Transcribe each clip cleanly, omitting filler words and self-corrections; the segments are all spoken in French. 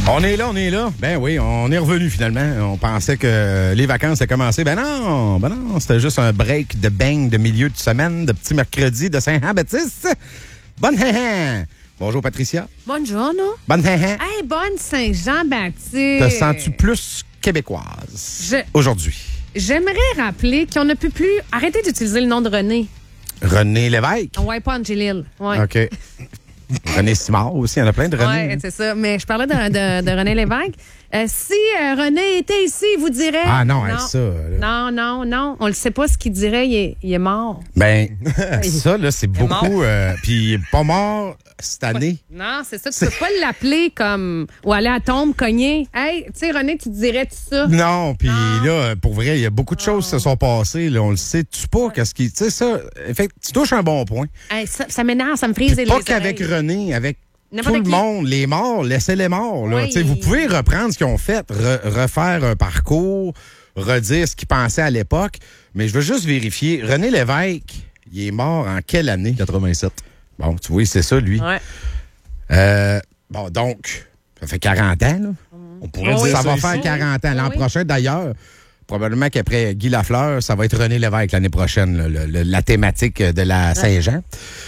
On est là. Ben oui, on est revenu finalement. On pensait que les vacances avaient commencé. Ben non, c'était juste un break de bang de milieu de semaine, de petit mercredi de Saint-Jean-Baptiste. Bonne Bonjour Patricia. Buongiorno. Bonne Hey, bonne Saint-Jean-Baptiste. Te sens-tu plus québécoise aujourd'hui? J'aimerais rappeler qu'on ne peut plus arrêter d'utiliser le nom de René. René Lévesque? Ouais, pas Angélil. Ouais. OK. René Simard aussi, il y en a plein de René. Oui, c'est ça. Mais je parlais de René Lévesque. Si René était ici, il vous dirait... Ah non, ça... Là. Non. On ne sait pas ce qu'il dirait. Il est mort. Ben, ça, là, c'est beaucoup... Puis il est pas mort cette année. Non, c'est ça. Tu peux pas l'appeler comme... Ou aller à tombe, cogner. Hey, tu sais, René, tu dirais tout ça? Non, puis là, pour vrai, il y a beaucoup de choses qui se sont passées. Là, on le sait. Tu sais pas qu'est-ce qui... Tu sais, ça... Fait, tu touches un bon point. Hey, ça m'énerve, ça me frise les Pas oreilles. qu'avec René, avec... N'importe tout le qui. monde, les morts, laissez-les morts. Là. Oui. Vous pouvez reprendre ce qu'ils ont fait, refaire un parcours, redire ce qu'ils pensaient à l'époque, mais je veux juste vérifier. René Lévesque, il est mort en quelle année? 87. Bon, tu vois, c'est ça, lui. Ouais. Bon, donc, ça fait 40 ans, là. On pourrait Ça dire va ici. faire 40 ans. L'an Oui. prochain, d'ailleurs, probablement qu'après Guy Lafleur, ça va être René Lévesque l'année prochaine, là, la thématique de la Saint-Jean.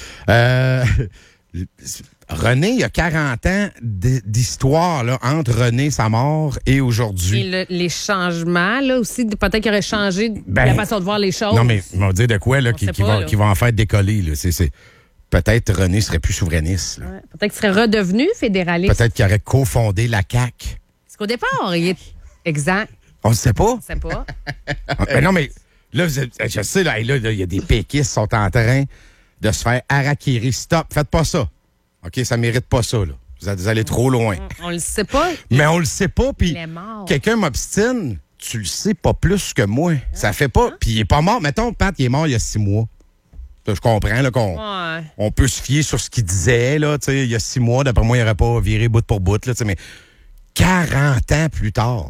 René, il y a 40 ans d'histoire là, entre René, sa mort, et aujourd'hui. Et les changements, là aussi, peut-être qu'il aurait changé Ben, la façon de voir les choses. Non, mais ils vont dire de quoi là, On qui sait pas, là. va en faire décoller. Là. Peut-être René serait plus souverainiste. Là. Ouais. Peut-être qu'il serait redevenu fédéraliste. Peut-être qu'il aurait cofondé la CAQ. Parce qu'au départ, il est exact. On ne sait pas. Je sais pas. Mais non, mais là, je sais, là, il y a des péquistes qui sont en train de se faire harakiri. Stop, faites pas ça. OK, ça mérite pas ça, là. Vous allez trop loin. On le sait pas. Mais on le sait pas, puis Il est mort. quelqu'un m'obstine, tu le sais pas plus que moi. Ça fait pas... Puis il est pas mort. Mettons, Pat, il est mort il y a 6 mois. Je comprends là, qu'on Ouais. on peut se fier sur ce qu'il disait, là, tu sais, il y a 6 mois. D'après moi, il n'aurait pas viré bout pour bout, là, tu sais, mais 40 ans plus tard...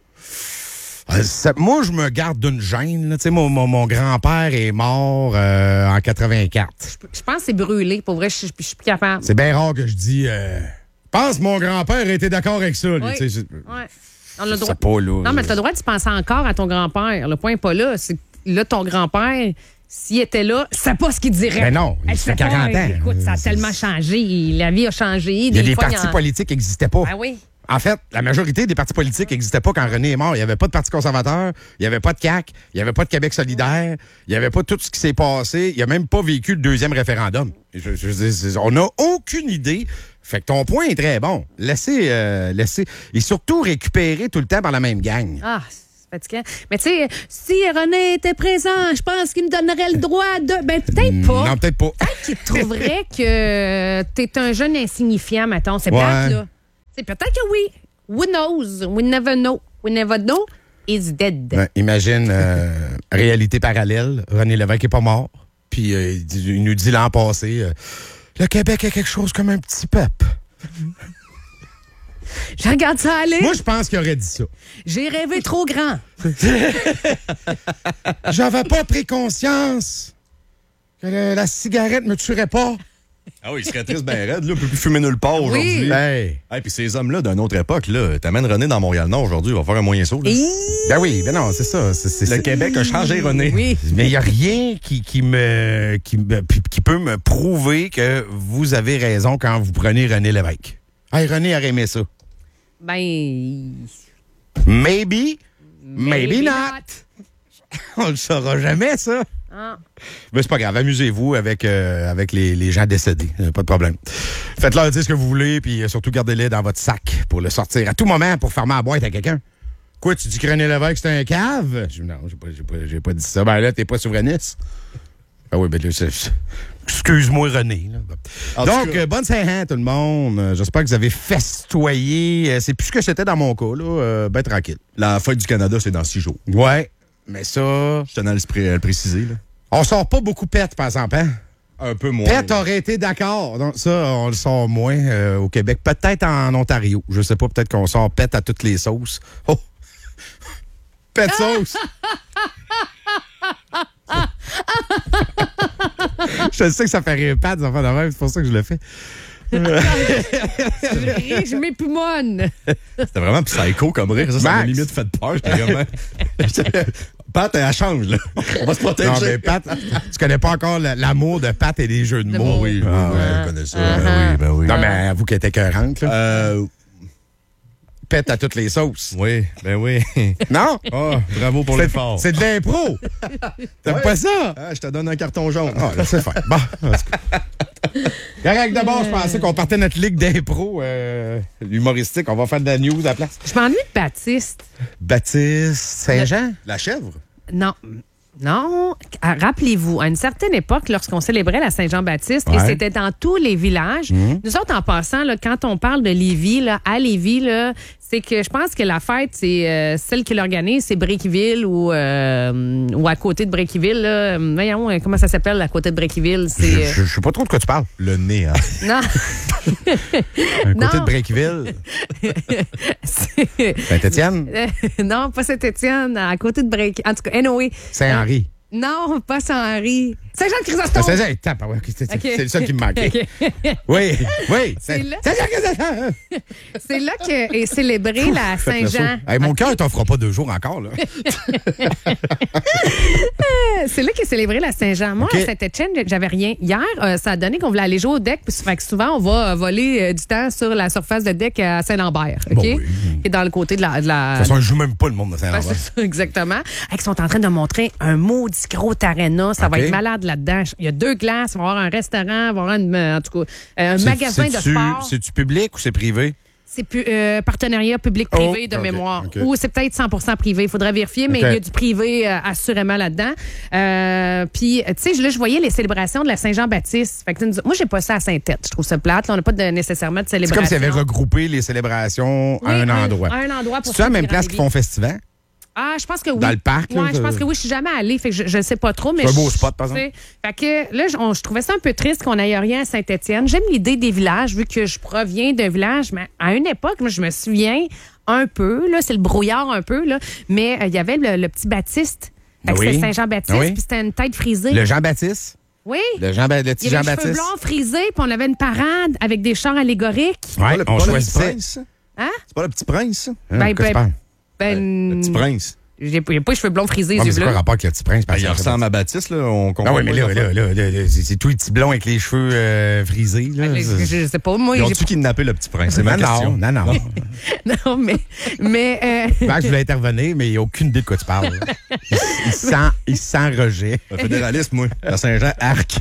moi, je me garde d'une gêne. Là. Tu sais, mon grand-père est mort en 84. Je pense que c'est brûlé. Pour vrai, je suis plus capable. C'est bien rare que je dis... je pense que mon grand-père était d'accord avec ça. Lui, Oui. tu sais, Ouais. On a le je droit. sais pas, là. Non, mais tu as le droit de penser encore à ton grand-père. Le point n'est pas là. C'est que là, ton grand-père, s'il était là, c'est pas ce qu'il dirait. Ben non, il Elle fait sait pas. 40 ans. Écoute, ça a tellement changé. La vie a changé. Il y a des partis politiques qui n'existaient pas. Ah oui. En fait, la majorité des partis politiques n'existaient pas quand René est mort. Il n'y avait pas de Parti conservateur, il n'y avait pas de CAQ, il n'y avait pas de Québec solidaire, il n'y avait pas tout ce qui s'est passé. Il n'a même pas vécu le deuxième référendum. On n'a aucune idée. Fait que ton point est très bon. Laissez et surtout récupérer tout le temps par la même gang. Ah, c'est fatigant. Mais tu sais, si René était présent, je pense qu'il me donnerait le droit de... Ben, peut-être pas. Non, peut-être pas. Peut-être qu'il trouverait que t'es un jeune insignifiant, mettons. C'est plate, là. C'est peut-être que oui. Who knows? We never know. We never know. He's dead. Ben, imagine, réalité parallèle. René Lévesque est pas mort. Puis il nous dit l'an passé, le Québec est quelque chose comme un petit peuple. Je regarde ça aller. Moi, je pense qu'il aurait dit ça. J'ai rêvé trop grand. J'avais pas pris conscience que la cigarette me tuerait pas. Ah oui, il serait triste ben raide, là. Il peut plus fumer nulle part aujourd'hui. Hey. Hey, puis ces hommes-là d'une autre époque, là, t'amènes René dans Montréal-Nord aujourd'hui, il va faire un moyen saut. Là. Ben oui, ben non, c'est ça. Le Québec a changé René. Oui. Mais il n'y a rien qui peut me prouver que vous avez raison quand vous prenez René Lévesque. Hey, René aurait aimé ça. Ben... Maybe not. On le saura jamais, ça. Ah. Mais c'est pas grave, amusez-vous avec les gens décédés. Pas de problème. Faites-leur dire ce que vous voulez, puis surtout gardez-les dans votre sac pour le sortir à tout moment pour fermer la boîte à quelqu'un. Quoi, tu dis que René Lévesque, c'est un cave? Non, j'ai pas dit ça. Ben là, t'es pas souverainiste. Ah oui, ben là, excuse-moi, René. Là. Donc, bonne Saint-Jean, tout le monde. J'espère que vous avez festoyé. C'est plus ce que c'était dans mon cas, là. Ben tranquille. La fête du Canada, c'est dans 6 jours. Ouais, mais ça... Je tenais à le préciser, là. On sort pas beaucoup pète, par exemple, hein? Un peu moins. Pète aurait été d'accord. Donc ça, on le sort moins au Québec. Peut-être en Ontario. Je sais pas, peut-être qu'on sort pète à toutes les sauces. Oh! Pète sauce! Je sais que ça fait rire Pat, ça fait de même, c'est pour ça que je le fais. Je m'époumonne. C'était vraiment psycho comme rire. Ça m'a Max. limite fait peur. J'étais vraiment... Pat, elle change, là. On va se protéger. Non, mais Pat, tu connais pas encore l'amour de Pat et des jeux de mots. Oui, Ah, ouais. je connais ça. Ben oui. Non, mais avoue qu'elle était écœurante, là. Euh, Pète à toutes les sauces. oui, ben oui. Non? Oh, bravo pour l'effort. C'est de l'impro. T'aimes Ouais. pas ça? Ah, je te donne un carton jaune. Ah, laissez faire. Bon. Correct, d'abord, je pensais qu'on partait notre ligue d'impro humoristique. On va faire de la news à la place. Je m'ennuie de Baptiste. Baptiste Saint-Jean? La chèvre? Non. Non. Rappelez-vous, à une certaine époque, lorsqu'on célébrait la Saint-Jean-Baptiste, et Ouais. c'était dans tous les villages, nous autres, en passant, là, quand on parle de Lévis, là, à Lévis, là, c'est que je pense que la fête, c'est celle qui l'organise, c'est Breakville ou à côté de Breakville. Là. Voyons, comment ça s'appelle à côté de Breakville? C'est, Je sais pas trop de quoi tu parles. Le nez, hein? non. Un côté Non. de Breakville. C'est- Saint-Étienne? non, pas Saint-Étienne, à côté de Break. En tout cas, anyway. Saint-Henri. Non, pas Saint-Henri. Saint-Jean-Chrysostome. Ah, Saint-Jean, tape, ouais, c'est le seul qui me manquait. OK. Oui, oui. C'est là- Saint-Jean-Chrysostome. C'est là que est célébrée la Saint-Jean. Hey, mon cœur t'en fera pas 2 jours encore, là. C'est là qu'est célébrée la Saint-Jean. Moi, OK. à Saint-Étienne, j'avais rien. Hier, ça a donné qu'on voulait aller jouer au deck. Puis fait que souvent, on va voler du temps sur la surface de deck à Saint-Lambert. OK? Bon, oui. Qui est dans le côté de la. De toute façon, je joue même pas le monde de Ouais, Saint-Lambert. c'est ça, exactement. Ils sont en train de montrer un maudit gros arena. Ça va OK. être malade là-dedans. Il y a 2 glaces, il va y avoir un restaurant, il va y avoir en tout cas, un magasin de sport. C'est-tu public ou c'est privé? C'est partenariat public-privé Oh, de OK, mémoire. OK. Ou c'est peut-être 100% privé. Il faudrait vérifier, mais OK. il y a du privé assurément là-dedans. Puis, tu sais, là, je voyais les célébrations de la Saint-Jean-Baptiste. Fait que, moi, j'ai pas ça à Saint-Tête. Je trouve ça plate. Là, on n'a pas nécessairement de C'est célébration. comme s'ils avaient regroupé les célébrations à Oui, un endroit. À un endroit pour C'est-tu la ceux même qui place viennent qu'ils font festival? Ah, je pense que oui. Dans le parc, là, Ouais, je ça- pense que oui. Je suis jamais allée, fait que je ne sais pas trop. Mais C'est un beau je- spot, par exemple. tu sais, fait que là, je trouvais ça un peu triste qu'on n'aille rien à Saint-Étienne. J'aime l'idée des villages, vu que je proviens d'un village, mais à une époque, moi, je me souviens un peu, là, c'est le brouillard un peu, là, mais il y avait le petit Baptiste. Fait que Oui. c'était Saint-Jean-Baptiste, Oui. puis c'était une tête frisée. Le Jean-Baptiste? Oui. Le Il petit y avait les cheveux Jean-Baptiste? blancs frisés, puis on avait une parade avec des chars allégoriques. Ouais, Pas on le petit choisissait. prince? Hein? C'est pas le petit prince, ça? Hein, de quoi tu parles? Le petit prince. J'ai pas les cheveux blonds frisés, Ouais, mais les c'est yeux quoi le bleus. rapport avec le petit prince? Ben, il ressemble à Baptiste, là. On comprend. Ah oui, mais pas les affaires. là, c'est tout les petits blonds avec les cheveux frisés. Là. Je sais pas, moi, Ils j'ai ont-tu kidnappé le petit prince? C'est ma Non, question. non. Non, mais Max voulais intervenir, mais il n'a aucune idée de quoi tu parles. Il sent rejet. Un fédéraliste, moi. À Saint-Jean, arc.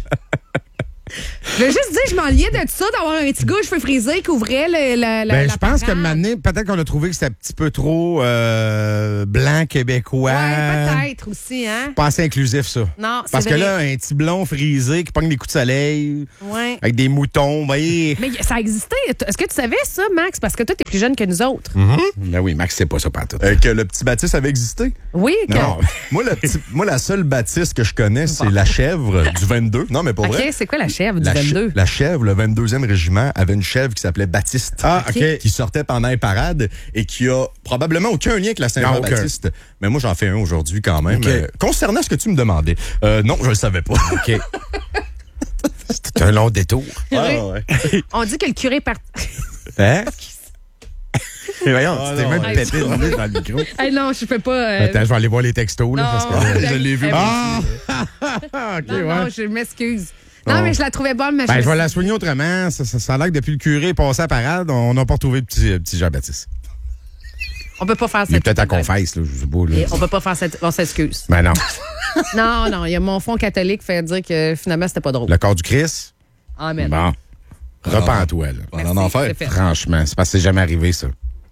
je veux juste dire, je m'enliais de ça, d'avoir un petit gars aux cheveux frisés qui ouvrait la Ben, je pense que parade. maintenant, peut-être qu'on a trouvé que c'était un petit peu trop blanc québécois. Ouais, peut-être aussi, hein? Pas assez inclusif, ça. Non, c'est Parce que vrai. là, un petit blond frisé qui pogne des coups de soleil, Ouais. avec des moutons, ben, Mais ça existait. Est-ce que tu savais ça, Max? Parce que toi, t'es plus jeune que nous autres. ben oui, Max, c'est pas ça partout. Que le petit Baptiste avait existé? Oui, que... Non. Moi, la seule Baptiste que je connais, c'est la chèvre du 22. Non, mais pour OK, vrai. c'est quoi la chèvre du La 22? La chèvre, le 22e régiment, avait une chèvre qui s'appelait Baptiste. Ah, OK. Qui sortait pendant les parades et qui a probablement aucun lien avec la Saint-Jean-Baptiste. Mais moi, j'en fais un aujourd'hui quand même. OK. Concernant ce que tu me demandais, non, je le savais pas. OK. C'était un long détour. Ah, ouais. On dit que le curé part... Hein? Mais voyons, Ah, tu t'es non, même ouais. pété dans le micro. Hey, non, je peux pas... Attends, je vais aller voir les textos, là, parce que... Je l'ai vu. Ah! OK, non, ouais. non, je m'excuse. Non, Non. mais je la trouvais bonne, mais Ben, je vais la soigner autrement. Ça a l'air que depuis le curé est passé à parade, on n'a pas retrouvé le petit Jean-Baptiste. On peut pas faire Il est cette... peut-être à confesse, là, je sais pas. Et Là. on peut pas faire cette... On s'excuse. Ben non. Non, il y a mon fond catholique fait dire que finalement, c'était pas drôle. Le corps du Christ? Amen. Bon. Repends-toi, là. Pendant l'enfer. c'est fait. Franchement, c'est parce que c'est jamais arrivé, ça.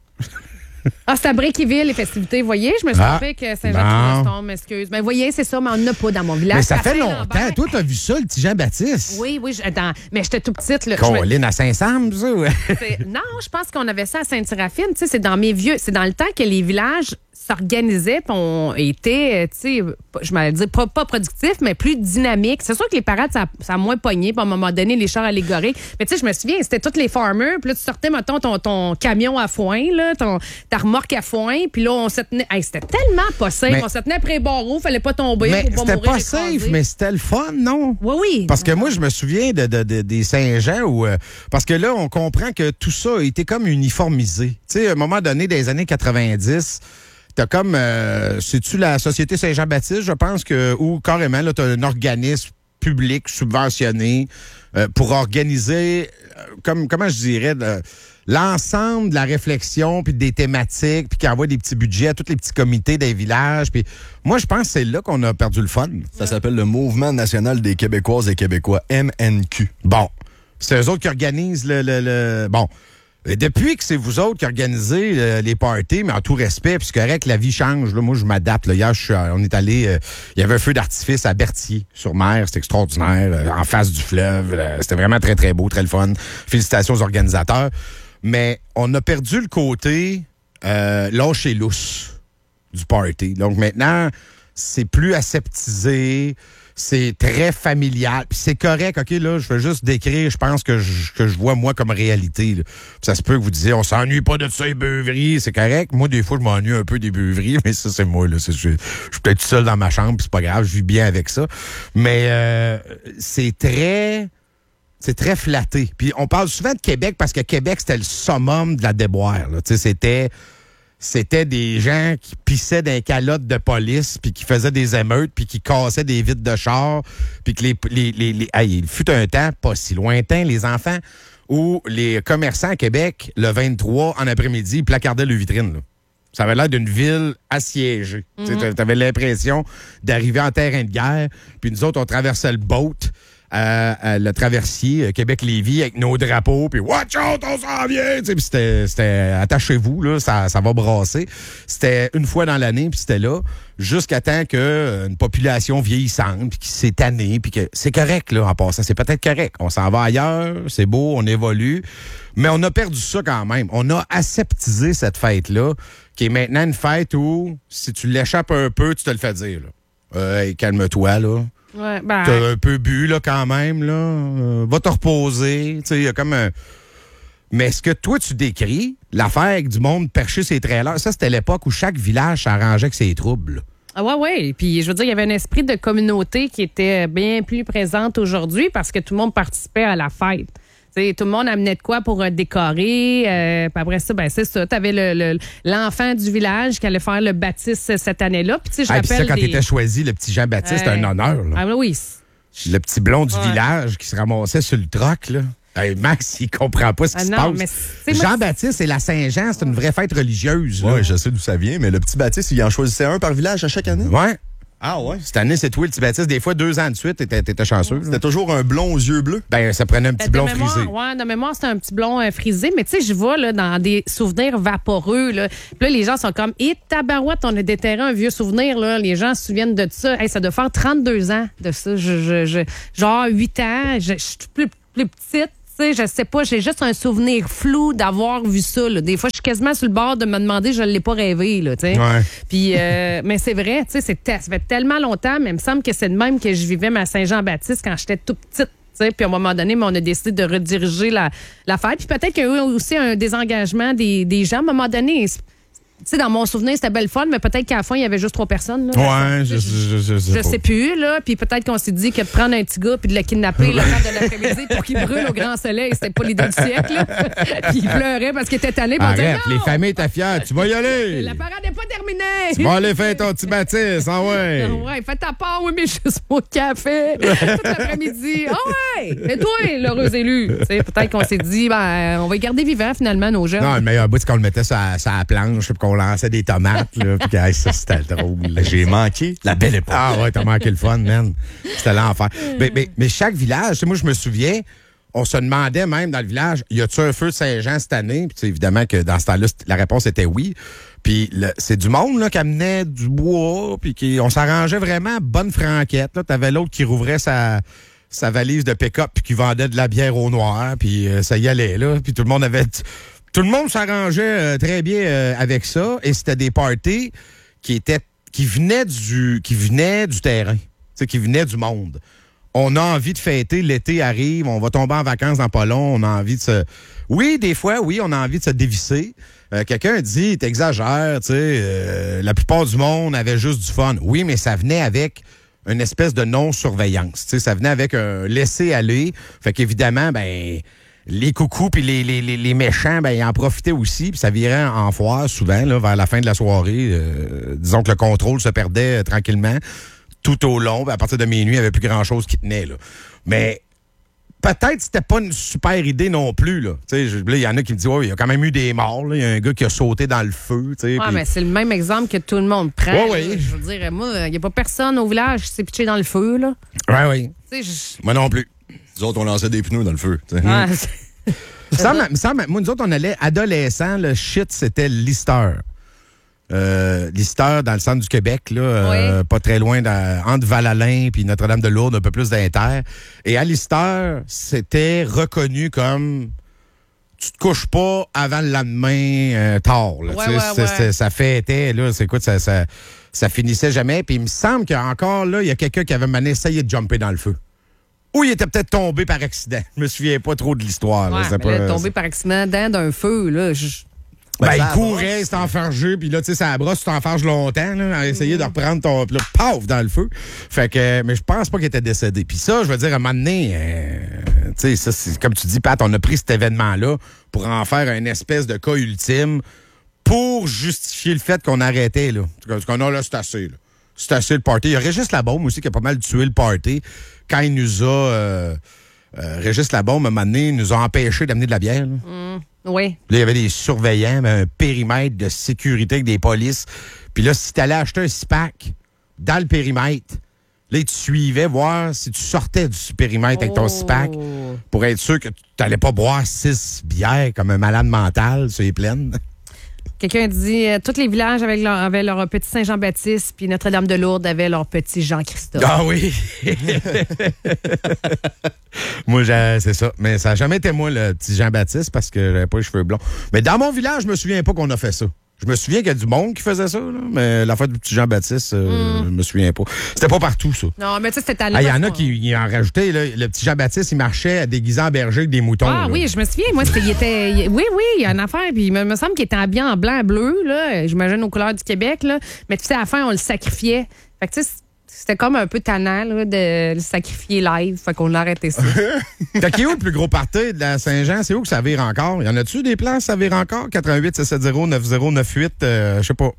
Ah, c'est à Breakville, les festivités. Vous voyez, je me suis Ah. trompée que Saint-Jean-Chrysostome, m'excuse. Mais vous voyez, c'est ça, mais on n'en a pas dans mon village. Mais ça À fait Saint-Lambert. longtemps. Toi, t'as vu ça, le petit Jean-Baptiste? Oui, mais j'étais tout petite. Là. Je me- Colline à Saint-Sam, ça? Ouais. Non, je pense qu'on avait ça à Sainte-Séraphine. Tu sais, c'est dans mes vieux. C'est dans le temps que les villages s'organisaient, puis on était, tu sais, je m'allais dire, pas productif, mais plus dynamique. C'est sûr que les parades, ça a moins pogné, puis à un moment donné, les chars allégoriques. Mais tu sais, je me souviens, c'était tous les farmers, puis là, tu sortais, mettons, ton camion à foin, là, ta remorque à foin, puis là, on se tenait. Hey, c'était tellement pas safe. On se tenait après les barreaux, fallait pas tomber, mais pour pas c'était mourir. pas safe, mais c'était le fun, non? Oui. Parce que moi, je me souviens des Saint-Jean où. Parce que là, on comprend que tout ça a été comme uniformisé. Tu sais, à un moment donné, des années 90, t'as comme. C'est-tu la Société Saint-Jean-Baptiste, je pense, où carrément, là, t'as un organisme public subventionné pour organiser, comment je dirais, l'ensemble de la réflexion, puis des thématiques, puis qui envoie des petits budgets à tous les petits comités des villages. Puis moi, je pense que c'est là qu'on a perdu le fun. Ça s'appelle le Mouvement national des Québécoises et Québécois, MNQ. Bon, c'est eux autres qui organisent Bon, depuis que c'est vous autres qui organisez les parties, mais en tout respect, puis c'est correct, la vie change. Là, moi, je m'adapte. Là. Hier, on est allé... Il y avait un feu d'artifice à Berthier-sur-Mer. C'était extraordinaire. En face du fleuve. C'était vraiment très, très beau, très le fun. Félicitations aux organisateurs. Mais on a perdu le côté lâche et lousse du party. Donc maintenant, c'est plus aseptisé. C'est très familial. Puis c'est correct, OK, là, je vais juste décrire, je pense que je vois, moi, comme réalité. Là. Ça se peut que vous disiez, on s'ennuie pas de ça, les beuveries. C'est correct. Moi, des fois, je m'ennuie un peu des beuveries, mais ça, c'est moi. Là. Je suis peut-être tout seul dans ma chambre, puis c'est pas grave, je vis bien avec ça. Mais c'est très flatté. Puis on parle souvent de Québec parce que Québec, c'était le summum de la déboire. Là. Tu sais, c'était des gens qui pissaient dans les calottes de police, puis qui faisaient des émeutes, puis qui cassaient des vitres de char, puis que il fut un temps pas si lointain, les enfants, où les commerçants à Québec, le 23 en après-midi, placardaient le vitrine. Là. Ça avait l'air d'une ville assiégée. Mm-hmm. Tu avais l'impression d'arriver en terrain de guerre, puis nous autres, on traversait le boat, le traversier Québec-Lévis avec nos drapeaux, puis watch out, on s'en vient! Puis c'était attachez-vous, là, ça va brasser. C'était une fois dans l'année, puis c'était là, jusqu'à temps qu'une population vieillissante, puis qui s'est tannée, puis que c'est correct, là, en passant. C'est peut-être correct. On s'en va ailleurs, c'est beau, on évolue, mais on a perdu ça quand même. On a aseptisé cette fête-là, qui est maintenant une fête où, si tu l'échappes un peu, tu te le fais dire, là. Hey, calme-toi, là. Ouais, t'as un peu bu, là, quand même, là. Va te reposer. Tu sais, il y a comme un... Mais ce que toi, tu décris, l'affaire avec du monde perché ses trailers, ça, c'était l'époque où chaque village s'arrangeait avec ses troubles. Ah ouais. Puis, je veux dire, il y avait un esprit de communauté qui était bien plus présente aujourd'hui parce que tout le monde participait à la fête. T'sais, tout le monde amenait de quoi pour décorer. Puis après ça, ben c'est ça. T'avais l'enfant du village qui allait faire le baptême cette année-là. Puis tu sais, je rappelle... Puis ça, quand t'étais choisi, le petit Jean-Baptiste, c'était un honneur. Là. Ah oui. Le petit blond du village qui se ramassait sur le troc, là. Hey, Max, il comprend pas ce qui se passe. Jean-Baptiste et la Saint-Jean, c'est une vraie fête religieuse. Oui, je sais d'où ça vient, mais le petit Baptiste, il en choisissait un par village à chaque année? Ouais. Ah ouais? Cette année, c'est toi le petit Baptiste. Des fois, 2 ans de suite, t'étais chanceux. C'était toujours un blond aux yeux bleus? Ben, ça prenait un petit blond frisé. Ouais, de mémoire, c'était un petit blond frisé. Mais tu sais, je vois là, dans des souvenirs vaporeux. Là. Puis là, les gens sont comme, tabarouette, on a déterré un vieux souvenir. Là. Les gens se souviennent de ça. Hey, ça doit faire 32 ans de ça. Genre 8 ans. Je suis plus petite. Je sais pas, j'ai juste un souvenir flou d'avoir vu ça. Là. Des fois, je suis quasiment sur le bord de me demander, je ne l'ai pas rêvé. Là, ouais. Puis, mais c'est vrai, ça fait tellement longtemps, mais il me semble que c'est de même que je vivais ma Saint-Jean-Baptiste quand j'étais toute petite. Puis à un moment donné, on a décidé de rediriger la fête. Puis peut-être qu'il y a eu aussi un désengagement des gens. À un moment donné, tu sais, dans mon souvenir, c'était belle fun, mais peut-être qu'à la fin, il y avait juste 3 personnes. Là. Ouais, je sais plus, là. Puis peut-être qu'on s'est dit que de prendre un petit gars puis de le kidnapper le temps de l'après-midi pour qu'il brûle au grand soleil, c'était pas l'idée du siècle, là. Puis il pleurait parce qu'il était tanné. Arrête, les familles étaient fières. Tu vas y aller. La parade n'est pas terminée. Tu vas aller faire ton petit baptême, ah ouais. Ouais, fais ta part, oui, mais juste mon café. Tout l'après-midi. Ah ouais. Et toi, l'heureux élu. Peut-être qu'on s'est dit, ben, on va les garder vivants, finalement, nos jeunes. Non, le meilleur bout, c'est qu'on le mettait sur la planche, qu'on lançait des tomates, là, puis ça, c'était drôle. J'ai manqué la belle époque. Ah ouais, t'as manqué le fun, man. C'était l'enfer. Mais chaque village, moi, je me souviens, on se demandait même dans le village, y a-tu un feu de Saint-Jean cette année? Puis évidemment que dans ce temps-là, la réponse était oui. Puis c'est du monde là, qui amenait du bois, puis on s'arrangeait vraiment bonne franquette. T'avais l'autre qui rouvrait sa valise de pick-up puis qui vendait de la bière au noir, puis ça y allait, là. Puis tout le monde avait Tout le monde s'arrangeait très bien avec ça. Et c'était des parties qui venaient du terrain, qui venaient du monde. On a envie de fêter, l'été arrive, on va tomber en vacances dans pas long, on a envie de se... Oui, des fois, oui, on a envie de se dévisser. Quelqu'un dit, t'exagères, la plupart du monde avait juste du fun. Oui, mais ça venait avec une espèce de non-surveillance. Ça venait avec un laisser-aller. Fait qu'évidemment, ben... Les coucous puis les méchants, ben ils en profitaient aussi, puis ça virait en foire souvent, là, vers la fin de la soirée. Disons que le contrôle se perdait tranquillement tout au long. À partir de minuit, il n'y avait plus grand-chose qui tenait. Là. Mais peut-être que c'était pas une super idée non plus. Là, il y en a qui me disent, il y a quand même eu des morts. Il y a un gars qui a sauté dans le feu. Mais c'est le même exemple que tout le monde prend. Ouais. Je veux dire, moi, il n'y a pas personne au village qui s'est pitché dans le feu. Là. Oui. Moi non plus. Nous autres, on lançait des pneus dans le feu. Moi, nous autres, on allait adolescents, le shit, c'était Lister. Lister, dans le centre du Québec, là, pas très loin, entre Val-Alain et Notre-Dame-de-Lourdes, un peu plus d'inter. Et à Lister, c'était reconnu comme... Tu te couches pas avant le lendemain tard. Là, ça fêtait, là, c'est quoi, ça finissait jamais. Puis il me semble qu'encore là, il y a quelqu'un qui avait essayé de jumper dans le feu. Ou il était peut-être tombé par accident. Je me souviens pas trop de l'histoire. Tombé par accident dans d'un feu, là. Il courait, il s'est enfargé, puis là, tu sais, ça brosse, tu t'enfarges longtemps, là, à essayer de reprendre ton... Là, paf, dans le feu. Fait que... Mais je pense pas qu'il était décédé. Puis ça, je veux dire, à un moment donné, tu sais, ça, c'est comme tu dis, Pat, on a pris cet événement-là pour en faire une espèce de cas ultime pour justifier le fait qu'on arrêtait, là. Parce qu'on a, là, c'est assez, là. C'est assez le party. Il y a Régis Labaume aussi qui a pas mal tué le party quand il nous a... Régis Labaume, à un moment donné, nous a empêché d'amener de la bière. Oui. Là, il y avait des surveillants, un périmètre de sécurité avec des polices. Puis là, si tu allais acheter un six-pack dans le périmètre, là, ils te suivaient voir si tu sortais du périmètre avec ton six-pack pour être sûr que tu n'allais pas boire 6 bières comme un malade mental sur les plaines. Quelqu'un dit tous les villages avaient leur petit Saint-Jean-Baptiste, puis Notre-Dame-de-Lourdes avait leur petit Jean-Christophe. Ah oui! Moi, c'est ça. Mais ça n'a jamais été moi, le petit Jean-Baptiste, parce que j'avais pas les cheveux blonds. Mais dans mon village, je me souviens pas qu'on a fait ça. Je me souviens qu'il y a du monde qui faisait ça, là, mais la fête du petit Jean-Baptiste, je me souviens pas. C'était pas partout, ça. Non, mais tu sais, c'était à il y en a qui en rajoutaient. Là, le petit Jean-Baptiste, il marchait déguisé en berger avec des moutons. Ah là. Oui, je me souviens. Moi, il était... Oui, il y a une affaire. Puis il me semble qu'il était habillé en blanc-bleu, là. J'imagine aux couleurs du Québec, là. Mais tu sais, à la fin, on le sacrifiait. Fait que tu sais, c'était comme un peu tannant, là, de le sacrifier live. Fait qu'on a arrêté ça. Fait qu'il est où le plus gros party de la Saint-Jean? C'est où que ça vire encore? Y en a-tu des plans, ça vire encore? 88-770-9098, je sais pas.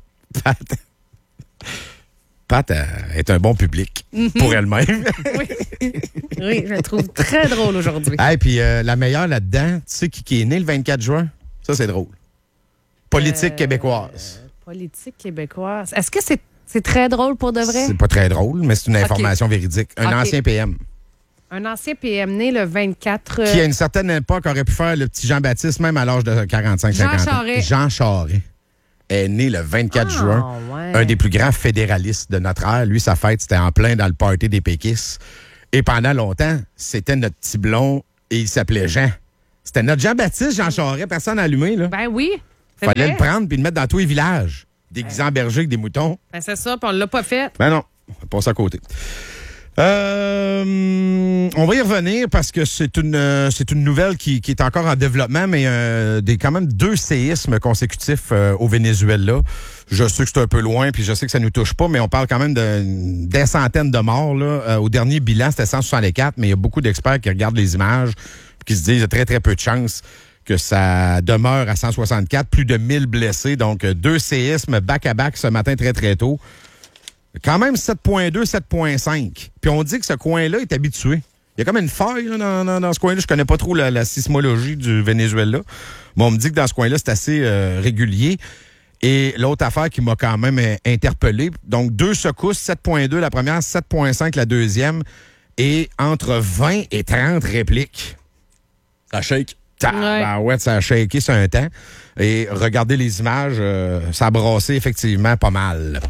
Pat est un bon public pour elle-même. Oui, je la trouve très drôle aujourd'hui. Hey, puis la meilleure là-dedans, tu sais qui est né le 24 juin? Ça, c'est drôle. Politique québécoise. Politique québécoise. Est-ce que c'est très drôle pour de vrai? C'est pas très drôle, mais c'est une information véridique. Un ancien PM. Un ancien PM né le 24... Qui, à une certaine époque, aurait pu faire le petit Jean-Baptiste, même à l'âge de 45-50 ans. Jean Charest est né le 24 juin. Ouais. Un des plus grands fédéralistes de notre ère. Lui, sa fête, c'était en plein dans le party des péquistes. Et pendant longtemps, c'était notre petit blond et il s'appelait Jean. C'était notre Jean-Baptiste, Jean Charest, personne n'a allumé, là. Ben oui. Fallait le prendre puis le mettre dans tous les villages. Déguisé en berger avec des moutons. Ben c'est ça, puis on l'a pas fait. Ben non, on va passer à côté. On va y revenir parce que c'est une nouvelle qui est encore en développement, mais quand même 2 séismes consécutifs au Venezuela. Je sais que c'est un peu loin, puis je sais que ça nous touche pas, mais on parle quand même des centaines de morts. Là. Au dernier bilan, c'était 164, mais il y a beaucoup d'experts qui regardent les images et qui se disent qu'il y a très, très peu de chances que ça demeure à 164, plus de 1000 blessés. Donc, 2 séismes back-à-back ce matin très, très tôt. Quand même 7.2, 7.5. Puis on dit que ce coin-là est habitué. Il y a comme une faille là, dans ce coin-là. Je connais pas trop la sismologie du Venezuela. Mais on me dit que dans ce coin-là, c'est assez régulier. Et l'autre affaire qui m'a quand même interpellé, donc 2 secousses, 7.2 la première, 7.5 la deuxième, et entre 20 et 30 répliques. Ça shake. Ouais, ça a shaké sur un temps. Et regardez les images, ça a brassé effectivement pas mal.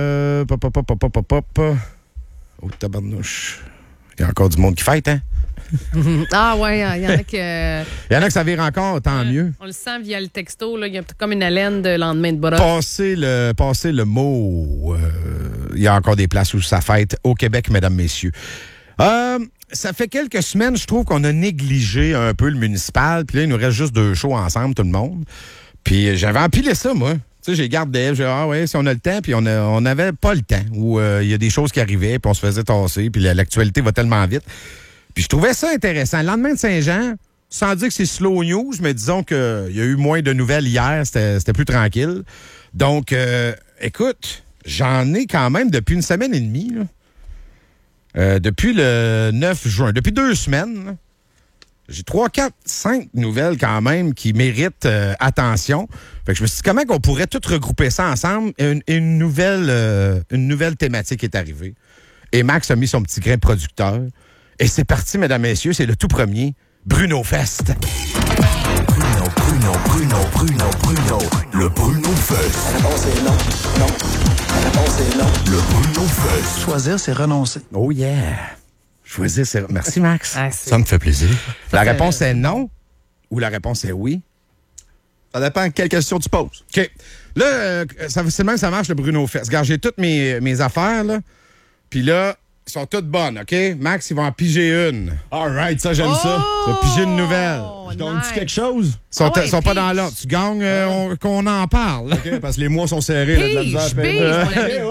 Oh, tabarnouche. Il y a encore du monde qui fête, hein? Ah ouais, il y en a que... Il y en a que ça vire encore, tant mieux. On le sent via le texto, là, il y a comme une haleine de lendemain de brosse. Passez le mot. Il y a encore des places où ça fête au Québec, mesdames, messieurs. Ça fait quelques semaines, je trouve qu'on a négligé un peu le municipal. Puis là, il nous reste juste 2 shows ensemble, tout le monde. Puis j'avais empilé ça, moi. Tu sais, j'ai gardé, j'ai dit, ah ouais, si on a le temps, puis on n'avait pas le temps. Où il y a des choses qui arrivaient, puis on se faisait tasser, puis l'actualité va tellement vite. Puis je trouvais ça intéressant. Le lendemain de Saint-Jean, sans dire que c'est slow news, mais disons qu'il y a eu moins de nouvelles hier, c'était plus tranquille. Donc, écoute, j'en ai quand même depuis une semaine et demie, là. Depuis le 9 juin, depuis 2 semaines, là. J'ai 3, 4, 5 nouvelles quand même qui méritent attention. Fait que je me suis dit, comment on pourrait tout regrouper ça ensemble? Une nouvelle thématique est arrivée. Et Max a mis son petit grain de producteur. Et c'est parti, mesdames, messieurs, c'est le tout premier Bruno Fest. Bruno. Le Bruno Fest. La réponse est non. La réponse est non. Le Bruno Fest. Choisir, c'est renoncer. Oh yeah! Choisir, c'est... Merci, Max. Ah, ça me fait plaisir. La réponse est non ou la réponse est oui? Ça dépend quelle question tu poses. OK. Là, c'est le même que ça marche, le Bruno Fest. Regarde, j'ai toutes mes affaires, là. Puis là, ils sont toutes bonnes, OK? Max, il va en piger une. All right, ça, j'aime ça. Tu vas piger une nouvelle. Je donne-tu quelque chose? Ils sont pas dans l'ordre. Tu gagnes qu'on en parle. OK, parce que les mois sont serrés. Là, de la misère à payer.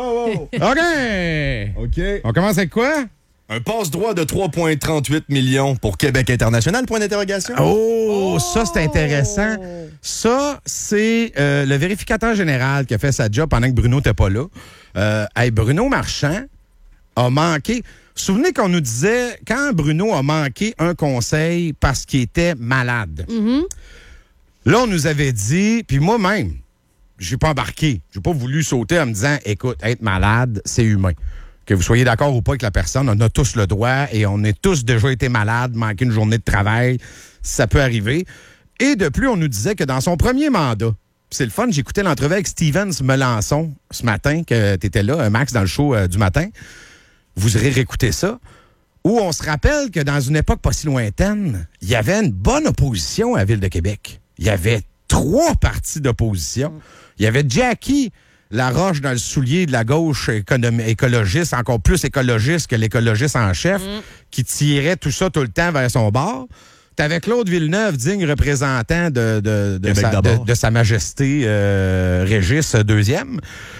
OK. OK. On commence avec quoi? Un passe-droit de 3,38 millions pour Québec international, point d'interrogation. Oh, ça, c'est intéressant. Ça, c'est le vérificateur général qui a fait sa job pendant que Bruno n'était pas là. Bruno Marchand a manqué. Souvenez qu'on nous disait, quand Bruno a manqué un conseil parce qu'il était malade, là, on nous avait dit, puis moi-même, j'ai pas embarqué. J'ai pas voulu sauter en me disant, écoute, être malade, c'est humain. Que vous soyez d'accord ou pas avec la personne, on a tous le droit et on est tous déjà été malades, manqué une journée de travail, ça peut arriver. Et de plus, on nous disait que dans son premier mandat, c'est le fun, j'écoutais l'entrevue avec Stevens Melançon ce matin, que tu étais là, Max, dans le show du matin. Vous irez réécouter ça. Où on se rappelle que dans une époque pas si lointaine, il y avait une bonne opposition à la Ville de Québec. Il y avait 3 partis d'opposition. Il y avait Jackie Laroche dans le soulier de la gauche écologiste, encore plus écologiste que l'écologiste en chef, qui tirait tout ça tout le temps vers son bord. T'avais Claude Villeneuve, digne représentant de Sa Majesté Régis II.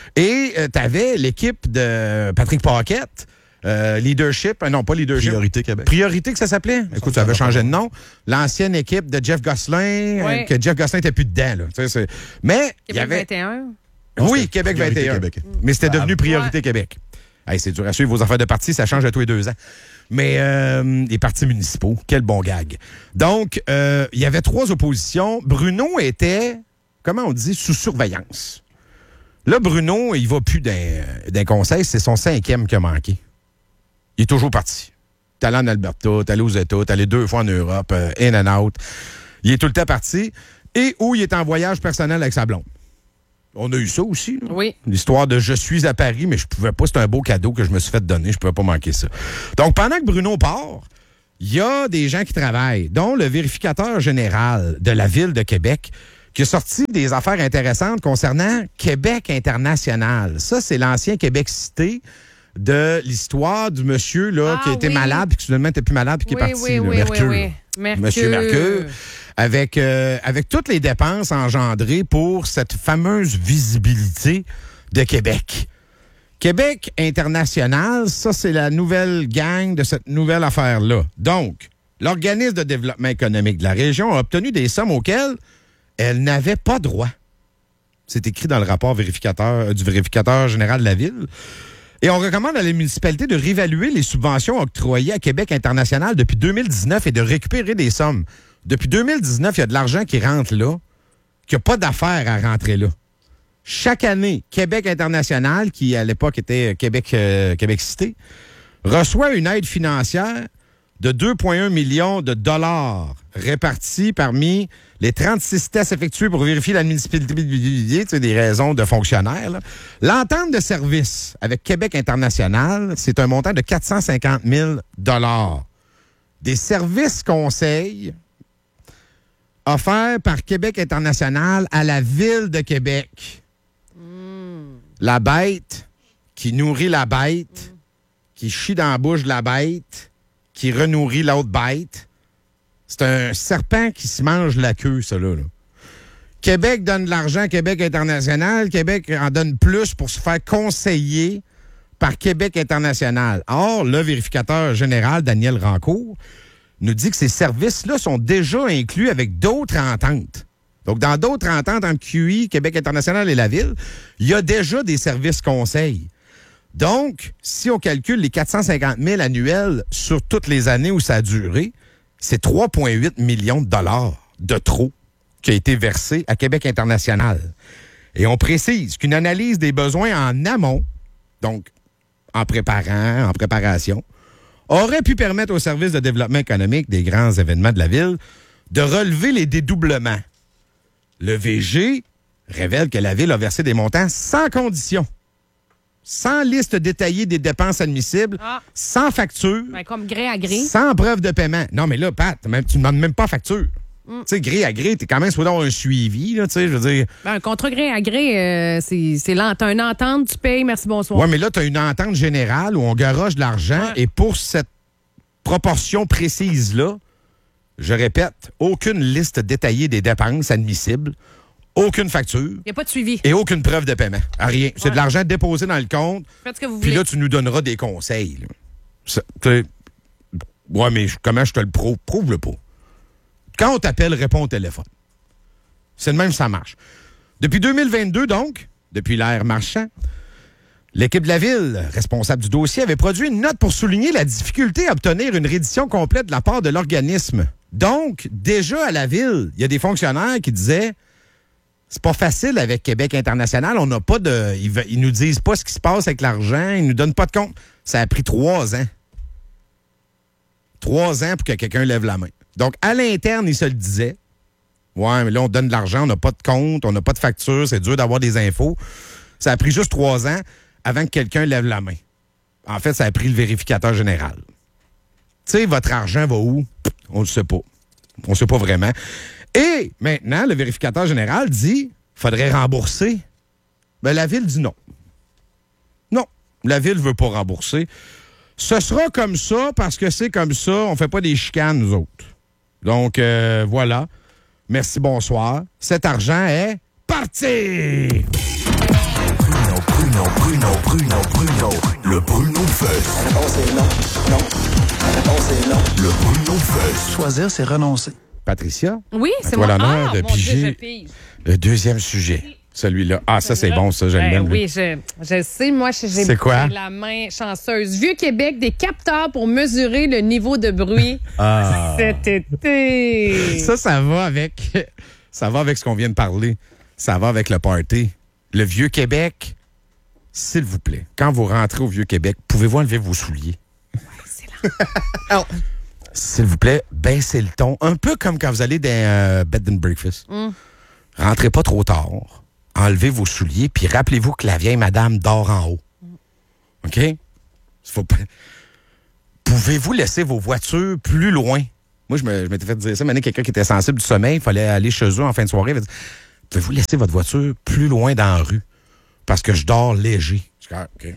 Et t'avais l'équipe de Patrick Paquette, Leadership, non pas Leadership. Priorité Québec. Priorité que ça s'appelait? Écoute, ça avait changé de nom. L'ancienne équipe de Jeff Gosselin, que Jeff Gosselin n'était plus dedans. Là. Mais il y avait... 21. Oui, Québec 21. Québec. Mais c'était devenu Priorité Québec. Hey, c'est dur à suivre vos affaires de parti, ça change à tous les 2 ans. Mais les partis municipaux, quel bon gag. Donc, il y avait 3 oppositions. Bruno était, comment on dit, sous surveillance. Là, Bruno, il va plus d'un conseil, c'est son 5e qui a manqué. Il est toujours parti. T'es allé en Alberta, t'es allé aux États, t'es allé 2 fois en Europe, in and out. Il est tout le temps parti. Et où il est en voyage personnel avec sa blonde. On a eu ça aussi. Là. Oui. L'histoire de je suis à Paris, mais je pouvais pas. C'est un beau cadeau que je me suis fait donner. Je pouvais pas manquer ça. Donc, pendant que Bruno part, il y a des gens qui travaillent, dont le vérificateur général de la Ville de Québec, qui a sorti des affaires intéressantes concernant Québec international. Ça, c'est l'ancien Québec Cité de l'histoire du monsieur là, qui était malade, puis qui soudainement n'était plus malade, puis qui est parti. Mercure. Monsieur Mercure. Avec toutes les dépenses engendrées pour cette fameuse visibilité de Québec. Québec international, ça, c'est la nouvelle gang de cette nouvelle affaire-là. Donc, l'Organisme de développement économique de la région a obtenu des sommes auxquelles elle n'avait pas droit. C'est écrit dans le rapport du vérificateur général de la Ville. Et on recommande à la municipalité de réévaluer les subventions octroyées à Québec international depuis 2019 et de récupérer des sommes. Depuis 2019, il y a de l'argent qui rentre là, qui n'a pas d'affaires à rentrer là. Chaque année, Québec international, qui à l'époque était Québec Cité, reçoit une aide financière de 2,1 millions de dollars répartis parmi les 36 tests effectués pour vérifier l'admissibilité des raisons de fonctionnaires. Là. L'entente de service avec Québec international, c'est un montant de 450 000 dollars des services conseils offerts par Québec International à la Ville de Québec. La bête qui nourrit la bête, qui chie dans la bouche de la bête, qui renourrit l'autre bête. C'est un serpent qui se mange la queue, ça, là. Québec donne de l'argent à Québec International. Québec en donne plus pour se faire conseiller par Québec International. Or, le vérificateur général, Daniel Rancourt, nous dit que ces services-là sont déjà inclus avec d'autres ententes. Donc, dans d'autres ententes entre QI, Québec International et la Ville, il y a déjà des services conseils. Donc, si on calcule les 450 000 annuels sur toutes les années où ça a duré, c'est 3,8 millions de dollars de trop qui a été versé à Québec International. Et on précise qu'une analyse des besoins en amont, donc en préparation, aurait pu permettre au service de développement économique des grands événements de la Ville de relever les dédoublements. Le VG révèle que la Ville a versé des montants sans condition, sans liste détaillée des dépenses admissibles, sans facture, comme gré à gré. sans preuve de paiement. Non, mais là, Pat, tu ne demandes même pas facture. Tu sais, gré à gré, tu es quand même supposé avoir un suivi, là, tu sais, je veux dire. Un contrat gré à gré, t'as une entente, tu payes, merci, bonsoir. Oui, mais là, tu as une entente générale où on garoche de l'argent et pour cette proportion précise-là, je répète, aucune liste détaillée des dépenses admissibles, aucune facture. Il n'y a pas de suivi. Et aucune preuve de paiement. Rien. C'est de l'argent déposé dans le compte. Faites ce que vous Puis voulez. là, tu nous donneras des conseils. Ouais, mais comment je te le prouve? Prouve-le pas. Quand on t'appelle, réponds au téléphone. C'est de même que ça marche. Depuis 2022, donc, depuis l'ère Marchand, l'équipe de la Ville, responsable du dossier, avait produit une note pour souligner la difficulté à obtenir une reddition complète de la part de l'organisme. Donc, déjà à la Ville, il y a des fonctionnaires qui disaient c'est pas facile avec Québec International, on n'a pas de. Ils nous disent pas ce qui se passe avec l'argent, ils nous donnent pas de compte. Ça a pris 3 ans. 3 ans pour que quelqu'un lève la main. Donc, à l'interne, ils se le disaient. Ouais, mais là, on donne de l'argent, on n'a pas de compte, on n'a pas de facture, c'est dur d'avoir des infos. Ça a pris juste 3 ans avant que quelqu'un lève la main. En fait, ça a pris le vérificateur général. Tu sais, votre argent va où? On ne le sait pas. On ne sait pas vraiment. Et maintenant, le vérificateur général dit faudrait rembourser. Ben, la Ville dit non. Non, la Ville ne veut pas rembourser. Ce sera comme ça parce que c'est comme ça. On ne fait pas des chicanes, nous autres. Donc, voilà. Merci, bonsoir. Cet argent est parti! Bruno. Le Bruno Fest. La réponse est non. Non. La réponse est non. Le Bruno Fest. Choisir, c'est renoncer. Patricia? Oui, c'est moi. moi. L'honneur de mon Dieu, piger je pige. le deuxième sujet. Celui-là. Ah, ça, c'est bon, ça, je l'aime. Oui, je sais. Moi, j'ai C'est quoi? la main chanceuse. Vieux-Québec, des capteurs pour mesurer le niveau de bruit cet été. Ça va avec... Ça va avec ce qu'on vient de parler. Ça va avec le party. Le Vieux-Québec, s'il vous plaît, quand vous rentrez au Vieux-Québec, pouvez-vous enlever vos souliers? Oui, c'est là. Alors, s'il vous plaît, baissez le ton. Un peu comme quand vous allez dans Bed and Breakfast. Rentrez pas trop tard. Enlevez vos souliers, puis rappelez-vous que la vieille madame dort en haut. OK? Pouvez-vous laisser vos voitures plus loin? Moi, je m'étais fait dire ça. Maintenant, quelqu'un qui était sensible du sommeil, il fallait aller chez eux en fin de soirée. Il avait dit, pouvez-vous laisser votre voiture plus loin dans la rue? Parce que je dors léger. Je dis, OK.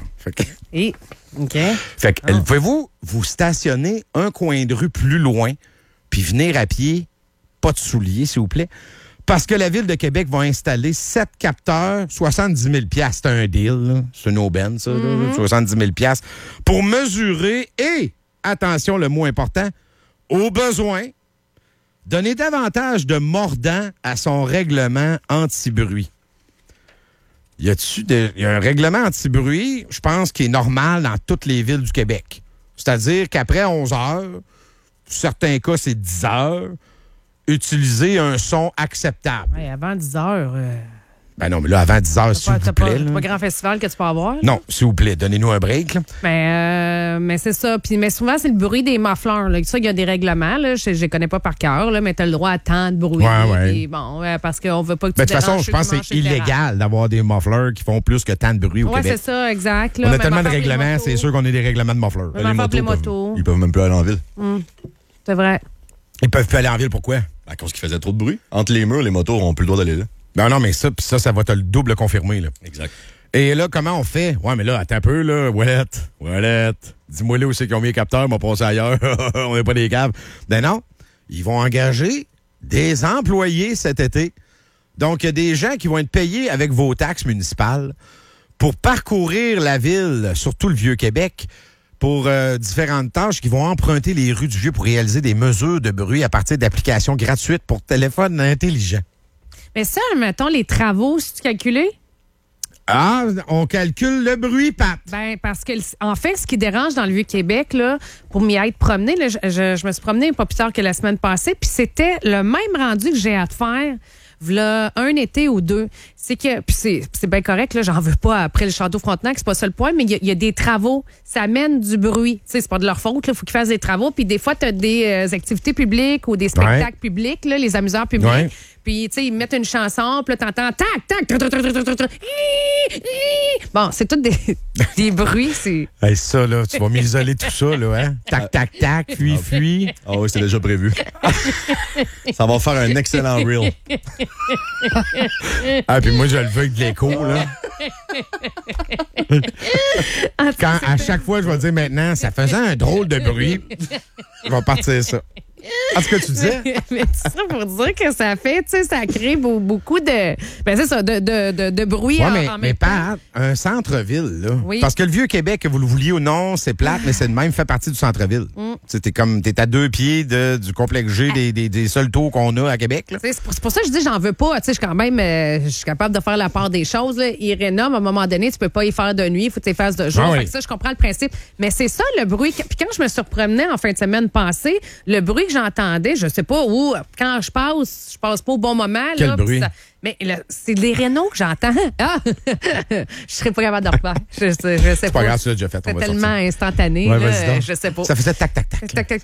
Fait que, pouvez-vous vous stationner un coin de rue plus loin, puis venir à pied, pas de souliers, s'il vous plaît? Parce que la Ville de Québec va installer 7 capteurs, 70 000 $. C'est un deal, là. C'est une aubaine, ça, là, 70 000 $, pour mesurer et, attention, le mot important, au besoin, donner davantage de mordant à son règlement anti-bruit. Y a un règlement anti-bruit, je pense, qui est normal dans toutes les villes du Québec. C'est-à-dire qu'après 11 heures, pour certains cas, c'est 10 heures, utiliser un son acceptable. Ouais, avant 10 heures, Ben non, mais là, avant 10 heures, s'il vous plaît. C'est pas grand festival que tu peux avoir. Non, s'il vous plaît, donnez-nous un break. Là. Mais c'est ça. Puis, mais souvent, c'est le bruit des muffleurs. Là. Ça, il y a des règlements. Là. Je les connais pas par cœur, là, mais tu as le droit à tant de bruit. Ouais. Puis, bon, parce qu'on veut pas que tu de toute façon, je pense que c'est illégal d'avoir des muffleurs qui font plus que tant de bruit au Québec. Oui, c'est ça, exact. Là, on a tellement de règlements, c'est sûr qu'on a des règlements de muffleurs. Les motos. Ils peuvent même plus aller en ville. C'est vrai. Ils peuvent plus aller en ville, pourquoi? À cause qu'il faisait trop de bruit. Entre les murs, les motos n'auront plus le droit d'aller là. Non, mais ça va te le double confirmer. Là. Exact. Et là, comment on fait? Ouais, mais là, attends un peu, là. Ouellette. Dis-moi là où c'est qu'ils ont mis les capteurs, on va passer ailleurs. On n'est pas des câbles. Ben non. Ils vont engager des employés cet été. Donc, il y a des gens qui vont être payés avec vos taxes municipales pour parcourir la ville, surtout le Vieux-Québec, pour différentes tâches qui vont emprunter les rues du Vieux pour réaliser des mesures de bruit à partir d'applications gratuites pour téléphone intelligent. Mais ça, mettons, les travaux, c'est-tu calculé? Ah, on calcule le bruit, Pat. Ben parce que, en fait, ce qui dérange dans le Vieux-Québec, là, pour m'y être promené, là, je me suis promenée pas plus tard que la semaine passée, puis c'était le même rendu que j'ai hâte de faire. V'là un été ou deux. C'est que, puis c'est bien correct, là, j'en veux pas après le Château Frontenac, c'est pas ça le point, mais il y a des travaux, ça amène du bruit. Tu sais, c'est pas de leur faute, là, faut qu'ils fassent des travaux, puis des fois, t'as des activités publiques ou des spectacles publics, là, les amuseurs publics. Ouais. Puis, tu sais, ils mettent une chanson, puis là, t'entends tac. Bon, c'est tout des bruits, c'est. Hey, ça, là, tu vas m'isoler tout ça, là, hein? Tac, fuis. Ah oui, c'est déjà prévu. Ça va faire un excellent reel. Ah, puis moi, je le veux avec de l'écho, là. Quand, à chaque fois, je vais dire maintenant, ça faisait un drôle de bruit, je vais partir ça. Ah, ce que tu disais? Mais c'est ça pour dire que ça fait, tu sais, ça crée beaucoup de. Ben, c'est ça, de bruit en même temps. Mais pas un centre-ville, là. Oui. Parce que le Vieux-Québec, que vous le vouliez ou non, c'est plate, mais c'est de même, fait partie du centre-ville. T'es à 2 pieds du complexe G des seuls tours qu'on a à Québec, là. C'est pour ça que je dis, j'en veux pas. Tu sais, je suis capable de faire la part des choses, là. Ils rénovent, à un moment donné, tu peux pas y faire de nuit, il faut que tu y fasses de jour. Ah oui. Fait que ça, je comprends le principe. Mais c'est ça, le bruit. Puis quand je me surpromenais en fin de semaine passée, le bruit que j'entendais, je sais pas où, quand je passe pas au bon moment. Quel là, bruit? Mais là, c'est les rénaux que j'entends. Ah! Je serais pas capable de refaire. Je sais pas. C'est pas grave, tu l'as déjà fait. C'est tellement instantané. Ouais, là, vas-y donc. je sais pas. Ça faisait tac. Tac.